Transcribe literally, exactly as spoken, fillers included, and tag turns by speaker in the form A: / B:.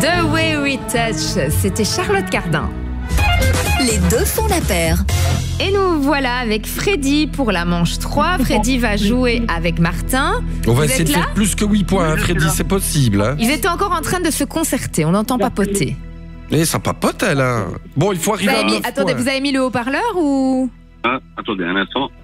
A: The Way We Touch, c'était Charlotte Cardin.
B: Les deux font la paire.
A: Et nous voilà avec Freddy pour la manche trois. Freddy va jouer avec Martin.
C: On va
A: Vous
C: essayer
A: êtes
C: de
A: là
C: faire plus que huit points, hein, Freddy, c'est possible. Hein.
A: Ils étaient encore en train de se concerter, on n'entend pas papoter.
C: Mais ça papote, elle. Hein. Bon, il faut
A: Vous
C: arriver
A: avez
C: à
A: mis,
C: neuf
A: attendez,
C: points.
A: vous avez mis le haut-parleur ou...
D: Ah, attendez un instant.